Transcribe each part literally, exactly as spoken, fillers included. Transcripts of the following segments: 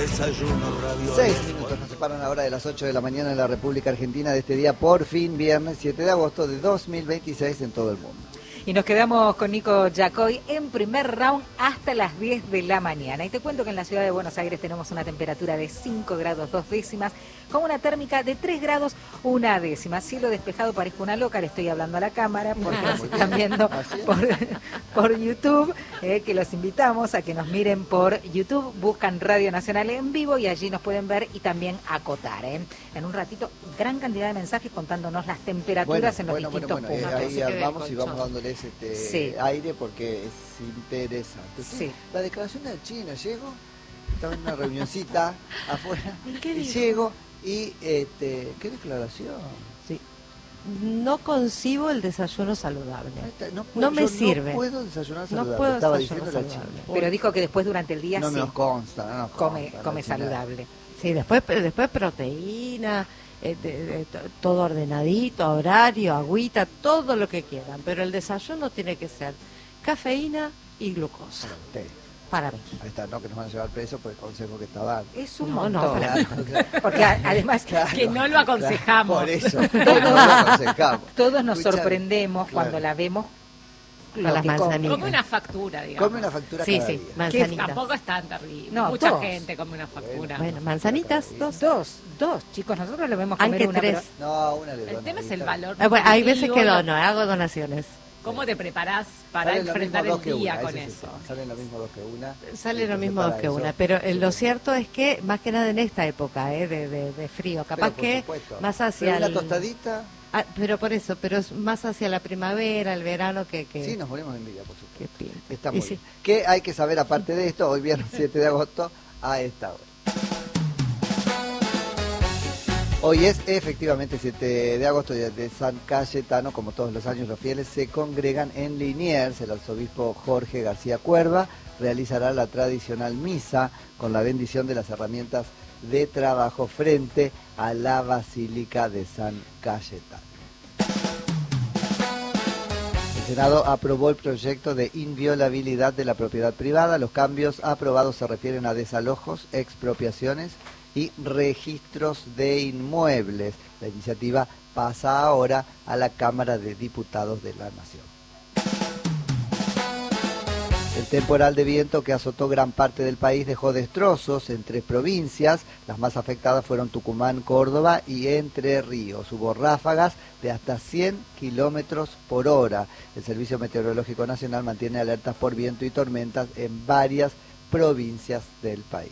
Desayuno ravioles. Seis minutos nos separan ahora de las ocho de la mañana en la República Argentina de este día, por fin, viernes siete de agosto de dos mil veintiséis en todo el mundo. Y nos quedamos con Nico Yacoy en primer round hasta las diez de la mañana. Y te cuento que en la ciudad de Buenos Aires tenemos una temperatura de cinco grados dos décimas, con una térmica de tres grados una décima. Cielo despejado, parezco una loca, le estoy hablando a la cámara, porque nos están viendo por, por YouTube, eh, que los invitamos a que nos miren por YouTube, buscan Radio Nacional en vivo y allí nos pueden ver y también acotar. Eh. En un ratito, gran cantidad de mensajes contándonos las temperaturas bueno, en los bueno, distintos bueno, bueno, puntos. Eh, ahí vamos y vamos dándoles este sí. aire porque es interesante. ¿Sí? Sí. La declaración del chino, llego, estaba en una reunioncita afuera y, y llego y este, ¿qué declaración? Sí. No concibo el desayuno saludable. No, puedo, no me sirve. No puedo desayunar saludable. No puedo estaba desayunar diciendo saludable. la china. Pero dijo que después durante el día no sí. No nos consta, no nos come, consta. Come saludable. Sí, después, después proteína. Eh, de, de, todo ordenadito, horario, agüita, todo lo que quieran, pero el desayuno tiene que ser cafeína y glucosa. Sí. Para mí. Ahí está, no que nos van a llevar preso por el consejo que está dando. Es un no, montón. No, claro, claro. Porque además claro, que no lo aconsejamos. Claro, por eso, no lo aconsejamos. Todos nos Escuchar, sorprendemos claro. cuando la vemos. Con las manzanitas. Come una factura, digamos. Come una factura sí, cada sí, día. manzanitas. Tampoco es tan terrible. No, Mucha dos. gente come una factura. Bueno, manzanitas, dos. Dos, dos, chicos, nosotros lo vemos comer Aunque una, tres. pero... No, una le dono. El tema es el valor. Ah, bueno, hay veces que lo... dono, hago donaciones. ¿Cómo te preparás para salen enfrentar el día una, con eso? eso? Sí, salen lo mismo dos que una. Salen lo mismo dos que eso, una, pero eh, lo cierto es que más que nada en esta época eh, de, de, de frío, capaz que supuesto. más hacia pero una el... tostadita. Ah, pero por eso, pero es más hacia la primavera, el verano que... que... Sí, nos ponemos de envidia, por supuesto. Que Está muy sí. bien. ¿Qué hay que saber aparte de esto? Hoy viernes siete de agosto a esta hora. Hoy es efectivamente siete de agosto, día de San Cayetano. Como todos los años, los fieles se congregan en Liniers. El arzobispo Jorge García Cuerva realizará la tradicional misa con la bendición de las herramientas de trabajo frente a la Basílica de San Cayetano. El Senado aprobó el proyecto de inviolabilidad de la propiedad privada. Los cambios aprobados se refieren a desalojos, expropiaciones y registros de inmuebles. La iniciativa pasa ahora a la Cámara de Diputados de la Nación. El temporal de viento que azotó gran parte del país dejó destrozos en tres provincias. Las más afectadas fueron Tucumán, Córdoba y Entre Ríos. Hubo ráfagas de hasta cien kilómetros por hora. El Servicio Meteorológico Nacional mantiene alertas por viento y tormentas en varias provincias del país.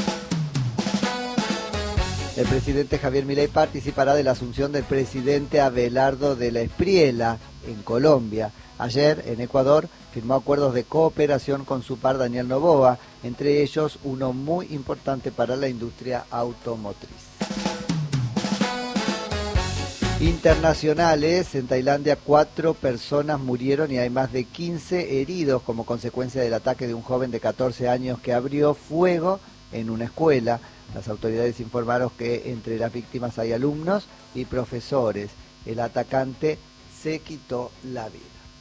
El presidente Javier Milei participará de la asunción del presidente Abelardo de la Espriella en Colombia. Ayer, en Ecuador, firmó acuerdos de cooperación con su par Daniel Noboa, entre ellos uno muy importante para la industria automotriz. Internacionales, en Tailandia cuatro personas murieron y hay más de quince heridos como consecuencia del ataque de un joven de catorce años que abrió fuego en una escuela. Las autoridades informaron que entre las víctimas hay alumnos y profesores. El atacante se quitó la vida.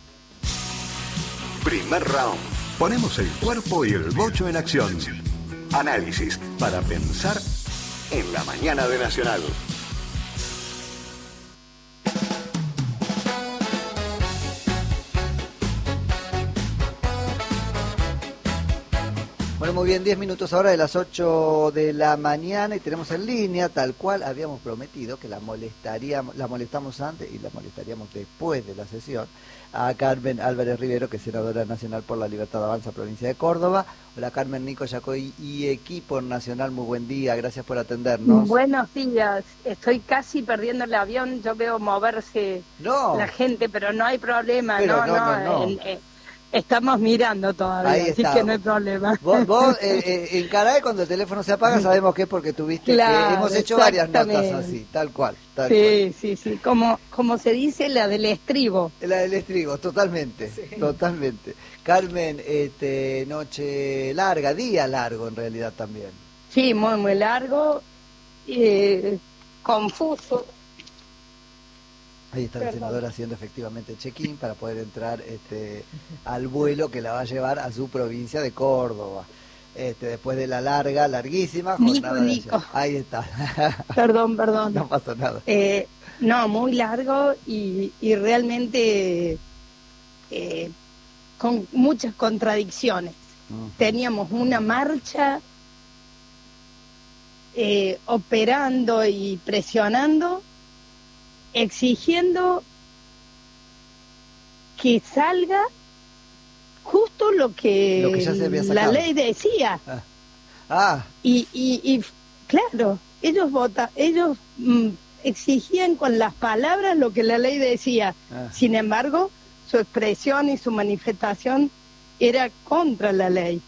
Primer round. Ponemos el cuerpo y el bocho en acción. Análisis para pensar en la mañana de Nacional. Bueno, muy bien, diez minutos ahora de las ocho de la mañana y tenemos en línea, tal cual habíamos prometido, que la molestaríamos, la molestamos antes y la molestaríamos después de la sesión, a Carmen Álvarez Rivero, que es senadora nacional por la Libertad Avanza, provincia de Córdoba. Hola Carmen, Nico Yacoy y equipo nacional, muy buen día, gracias por atendernos. Buenos días, estoy casi perdiendo el avión, yo veo moverse no. la gente, pero no hay problema, pero no, no, no, no, no. En, en, estamos mirando todavía, Ahí así está. que no hay problema. Vos, vos eh, eh, encará, cuando el teléfono se apaga sabemos que es porque tuviste claro, que... Hemos hecho varias notas así, tal cual. Tal sí, cual. sí, sí, como, como se dice, la del estribo. La del estribo, totalmente, sí. totalmente. Carmen, este, noche larga, día largo en realidad también. Sí, muy, muy largo, eh, confuso. Ahí está el senador haciendo efectivamente check-in para poder entrar este, al vuelo que la va a llevar a su provincia de Córdoba. este, después de la larga, larguísima Nico, jornada de Nico. ayer. Ahí está. Perdón, perdón. No pasa nada. Eh, no, muy largo y, y realmente eh, con muchas contradicciones. Ujú. Teníamos una marcha eh, operando y presionando, exigiendo que salga justo lo que, Lo que ya se había la sacado. ley decía. Ah, ah, Y, y, y claro, ellos vota, ellos mm, exigían con las palabras lo que la ley decía. Ah. Sin embargo, su expresión y su manifestación era contra la ley.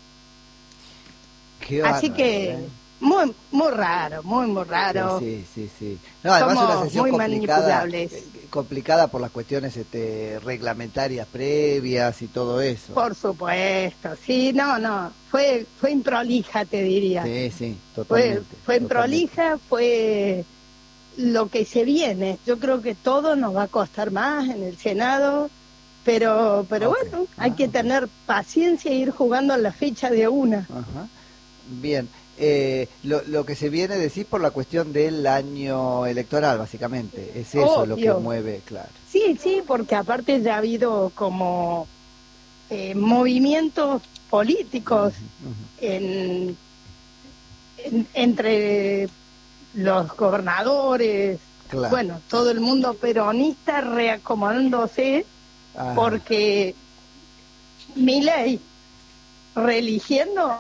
qué Así bárbaro, que ¿eh? muy muy raro, muy muy raro. Sí, sí, sí, sí. No, además Somos una sesión muy complicada, manipulables. eh, complicada por las cuestiones este, reglamentarias previas y todo eso. Por supuesto, sí, no, no, fue fue improlija, te diría. Sí, sí, fue totalmente. fue totalmente. improlija, fue lo que se viene. Yo creo que todo nos va a costar más en el Senado, pero pero Ok. bueno, hay Ah, que ok. tener paciencia e ir jugando a la fecha de una. Ajá. Bien. Eh, lo, lo que se viene, decís, por la cuestión del año electoral, básicamente. Es eso lo que Obvio. mueve, claro. Sí, sí, porque aparte ya ha habido como eh, movimientos políticos Ujú, ujú. en, en- entre los gobernadores, Claro. bueno, todo el mundo peronista reacomodándose Ajá. porque Milei reeligiendo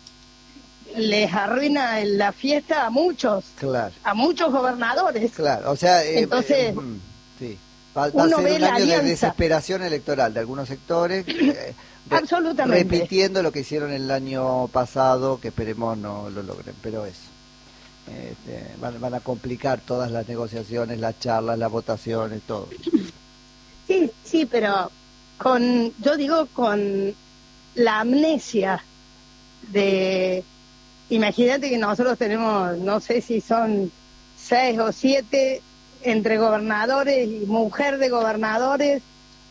les arruina la fiesta a muchos, Claro, a muchos gobernadores. claro. O sea, eh, Entonces, eh, mm, sí. Va, va a uno ser ve un la año de alianza. desesperación electoral de algunos sectores. eh, re- Absolutamente. Repitiendo lo que hicieron el año pasado, que esperemos no lo logren, pero eso. Este, van, van a complicar todas las negociaciones, las charlas, las votaciones, todo. Sí, sí, pero con, yo digo con la amnesia de, imagínate que nosotros tenemos, no sé si son seis o siete entre gobernadores y mujer de gobernadores,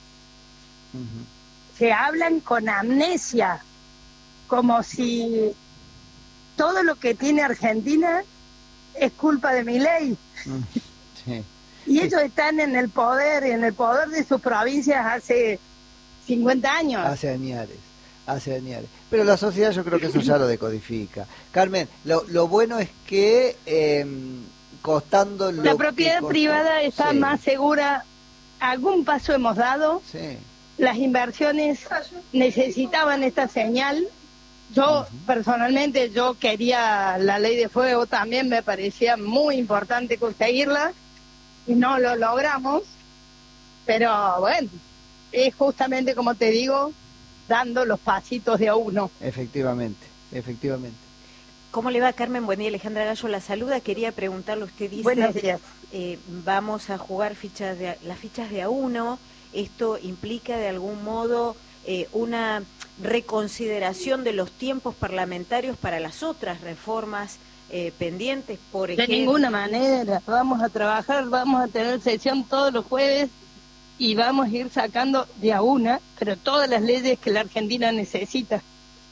Ujú. se hablan con amnesia, como si todo lo que tiene Argentina es culpa de Milei. Mm, sí. Y ellos están en el poder, en el poder de sus provincias hace cincuenta años. Hace añares, hace añares. Pero la sociedad yo creo que eso ya lo decodifica. Carmen, lo, lo bueno es que eh, costando lo La que propiedad costó- privada está sí, más segura. Algún paso hemos dado. Sí, Las inversiones necesitaban esta señal. Yo, personalmente, yo quería la ley de fuego también, me parecía muy importante conseguirla y no lo logramos. Pero bueno, es justamente como te digo, dando los pasitos de a uno. efectivamente, efectivamente. ¿Cómo le va, Carmen? Buen día, Alejandra Gallo la saluda. Quería preguntarle, usted dice, Buenos días. eh, vamos a jugar fichas de, a- las fichas de a uno. ¿Esto implica de algún modo eh, una reconsideración de los tiempos parlamentarios para las otras reformas eh, pendientes, por De ejemplo? ninguna manera, vamos a trabajar, vamos a tener sesión todos los jueves y vamos a ir sacando de a una, pero todas las leyes que la Argentina necesita.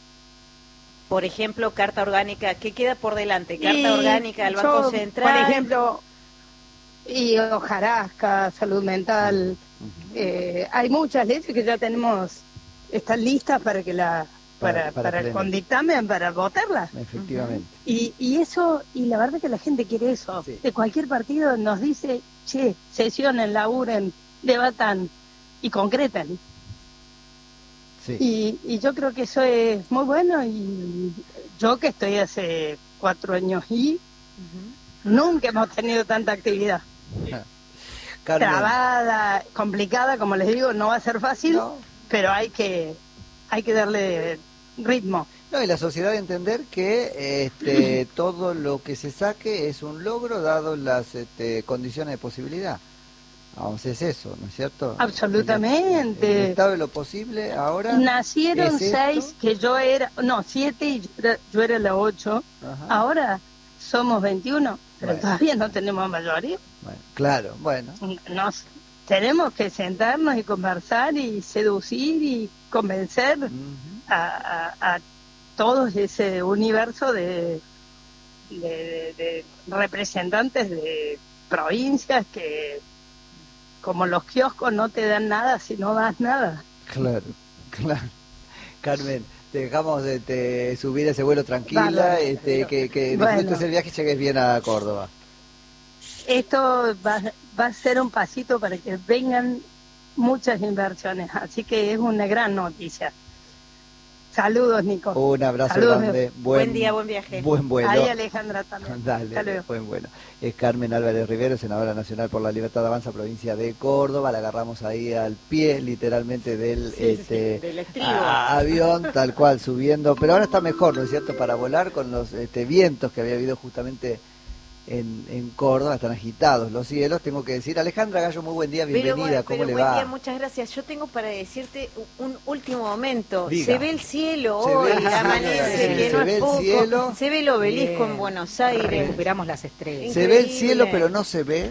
Por ejemplo, carta orgánica, ¿qué queda por delante? Carta Y orgánica al Banco yo, Central. Por ejemplo, y hojarasca, salud mental, eh, hay muchas leyes que ya tenemos, están listas para que la Para- para, para para, pleno. con dictamen, para votarlas. Efectivamente. Y, y eso, y la verdad que la gente quiere eso. Sí. De cualquier partido nos dice, che, sesionen, laburen, debatan y concretan. Sí. Y, y yo creo que eso es muy bueno y yo que estoy hace cuatro años y nunca hemos tenido tanta actividad. Carmen, Trabada, complicada, como les digo, no va a ser fácil, No. pero hay que, hay que darle ritmo. no, y la sociedad de entender que este, todo lo que se saque es un logro dado las este, condiciones de posibilidad. Vamos, es eso, ¿no es cierto? Absolutamente. En el estado de lo posible ahora. Nacieron ¿es esto? seis que yo era, no, siete y yo era, yo era la ocho. Ajá. Ahora somos veintiuno, pero Bueno. todavía no tenemos mayoría. Bueno, claro, bueno. Nos tenemos que sentarnos y conversar y seducir y convencer Ujú. a, a- a todo ese universo de, de, de, de representantes de provincias que, como los kioscos, no te dan nada si no das nada. Claro, claro. Carmen, te dejamos de te subir ese vuelo tranquila, Vale. este, que, que Bueno. disfrutes el viaje y llegues bien a Córdoba. Esto va, va a ser un pasito para que vengan muchas inversiones, así que es una gran noticia. Saludos, Nico. Un abrazo Saludos. grande. Buen día, buen viaje. Buen vuelo. Ahí Alejandra también. Hasta Dale, luego. buen bueno. Es Carmen Álvarez Rivero, senadora nacional por la Libertad de Avanza, provincia de Córdoba. La agarramos ahí al pie, literalmente, del Sí, este sí, del estribo. a- avión, tal cual, subiendo. Pero ahora está mejor, ¿no es cierto?, para volar con los este, vientos que había habido justamente en, en Córdoba. Están agitados los cielos, tengo que decir. Alejandra Gallo, muy buen día, bienvenida. Pero, bueno, ¿Cómo pero le buen va? día, muchas gracias. Yo tengo para decirte un último momento. Diga. Se ve el cielo Se hoy, ve el cielo, amanece, sí, que se no ve es el poco. cielo. Se ve el obelisco Bien. en Buenos Aires. Recuperamos las estrellas. Se ve el Increíble. cielo, pero no se ve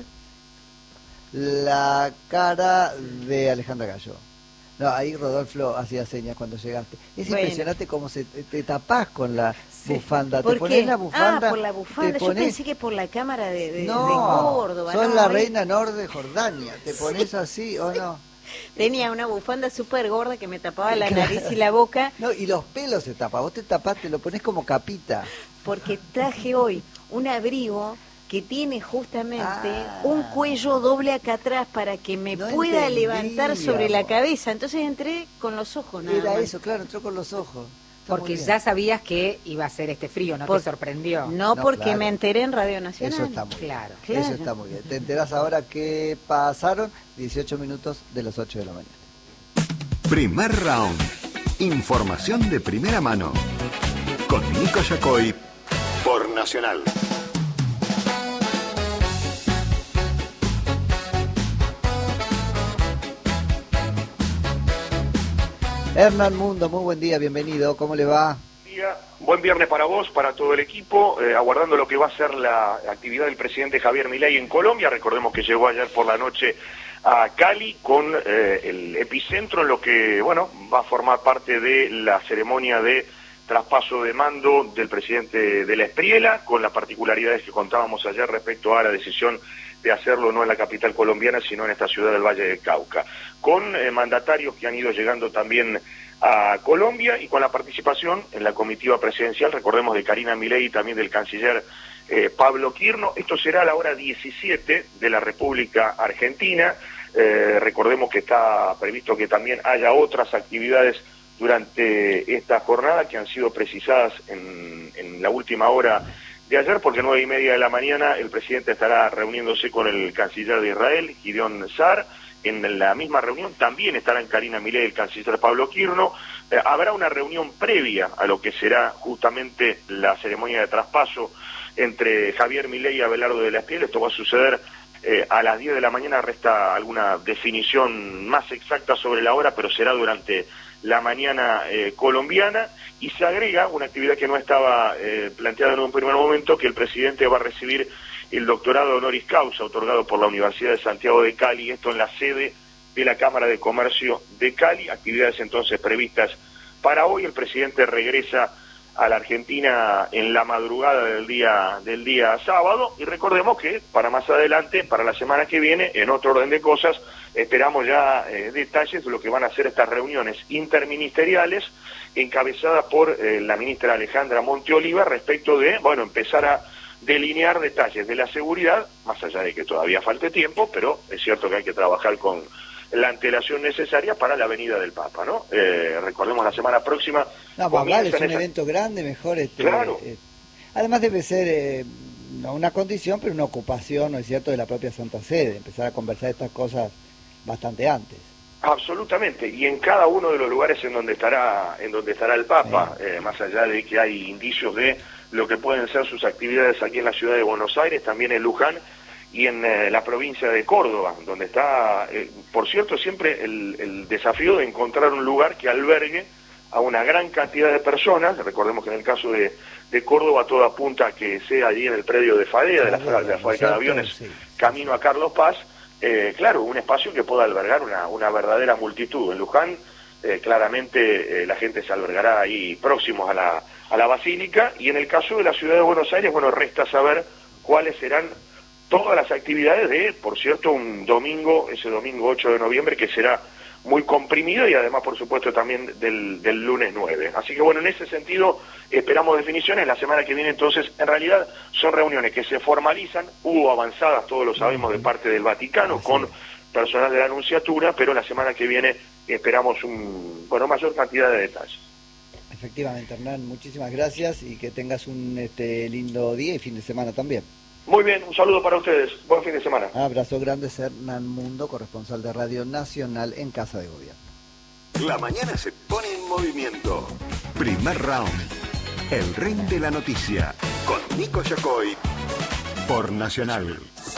la cara de Alejandra Gallo. No, ahí Rodolfo hacía señas cuando llegaste. Es Bueno. impresionante cómo se te, te tapás con la bufanda. ¿Por Te pones qué? la bufanda. Ah, por la bufanda. te Yo pones- pensé que por la cámara de, de, no, de Córdoba. sos no, la ahí reina Nor de Jordania. ¿Te pones así o no? Tenía una bufanda súper gorda que me tapaba la nariz y la boca, No, y los pelos se tapan. Vos te tapás, te lo pones como capita. porque traje hoy un abrigo que tiene justamente Ah. un cuello doble acá atrás para que me No pueda entendíamos. levantar sobre la cabeza. Entonces entré con los ojos nada Era más. eso, claro, entró con los ojos. Está muy Porque bien. ya sabías que iba a ser este frío, ¿no Por- te sorprendió? No, No, porque claro. me enteré en Radio Nacional. Eso está muy bien. Claro. Claro. Eso está muy bien. Te enterás ahora que pasaron dieciocho minutos de las ocho de la mañana. Primer round. Información de primera mano. Con Nico Yacoy por Nacional. Hernán Mundo, muy buen día, bienvenido. ¿Cómo le va? día. Buen viernes para vos, para todo el equipo, eh, aguardando lo que va a ser la actividad del presidente Javier Milei en Colombia. Recordemos que llegó ayer por la noche a Cali con eh, el epicentro en lo que, bueno, va a formar parte de la ceremonia de traspaso de mando del presidente de la Espriela, con las particularidades que contábamos ayer respecto a la decisión de hacerlo no en la capital colombiana, sino en esta ciudad del Valle del Cauca, con eh, mandatarios que han ido llegando también a Colombia y con la participación en la comitiva presidencial, recordemos, de Karina Milei y también del canciller eh, Pablo Quirno. Esto será a la hora diecisiete de la República Argentina. Eh, recordemos que está previsto que también haya otras actividades durante esta jornada que han sido precisadas en, en la última hora de ayer, porque a nueve y media de la mañana el presidente estará reuniéndose con el canciller de Israel, Gideon Sar. En la misma reunión también estarán Karina Milei y el canciller Pablo Quirno. Eh, habrá una reunión previa a lo que será justamente la ceremonia de traspaso entre Javier Milei y Abelardo de la Espriela. Esto va a suceder eh, a las diez de la mañana. Resta alguna definición más exacta sobre la hora, pero será durante la mañana eh, colombiana. Y se agrega una actividad que no estaba eh, planteada en un primer momento, que el presidente va a recibir el doctorado honoris causa otorgado por la Universidad de Santiago de Cali, esto en la sede de la Cámara de Comercio de Cali. Actividades entonces previstas para hoy. El presidente regresa a la Argentina en la madrugada del día del día sábado, y recordemos que para más adelante, para la semana que viene, en otro orden de cosas, esperamos ya eh, detalles de lo que van a ser estas reuniones interministeriales encabezadas por eh, la ministra Alejandra Monteoliva respecto de, bueno, empezar a delinear detalles de la seguridad, más allá de que todavía falte tiempo, pero es cierto que hay que trabajar con la antelación necesaria para la venida del Papa, ¿no? Eh, recordemos, la semana próxima... No, más vale, es un esa- evento grande, mejor este... Claro. eh, además debe ser eh, no una condición, pero una ocupación, ¿no es cierto?, de la propia Santa Sede, empezar a conversar estas cosas bastante antes. Absolutamente, y en cada uno de los lugares en donde estará en donde estará el Papa, eh, más allá de que hay indicios de lo que pueden ser sus actividades aquí en la ciudad de Buenos Aires, también en Luján y en eh, la provincia de Córdoba, donde está, eh, por cierto, siempre el, el desafío de encontrar un lugar que albergue a una gran cantidad de personas. Recordemos que en el caso de, de Córdoba todo apunta a que sea allí en el predio de Fadea, de la, Claro, de la ¿no fábrica es de cierto? aviones, Sí. camino a Carlos Paz. Eh, claro, un espacio que pueda albergar una, una verdadera multitud. En Luján, eh, claramente, eh, la gente se albergará ahí próximos a la, a la Basílica, y en el caso de la Ciudad de Buenos Aires, bueno, resta saber cuáles serán todas las actividades de, por cierto, un domingo, ese domingo ocho de noviembre, que será muy comprimido, y además, por supuesto, también del, del lunes nueve. Así que, bueno, en ese sentido esperamos definiciones. La semana que viene, entonces, en realidad son reuniones que se formalizan, hubo avanzadas, todos lo sabemos, de parte del Vaticano, con personal de la Anunciatura, pero la semana que viene esperamos un, bueno, mayor cantidad de detalles. Efectivamente, Hernán, muchísimas gracias y que tengas un este, lindo día y fin de semana también. Muy bien, un saludo para ustedes. Buen fin de semana. Abrazo grande, Hernán Mundo, corresponsal de Radio Nacional en Casa de Gobierno. La mañana se pone en movimiento. Primer round. El ring de la noticia. Con Nico Yacoy. Por Nacional.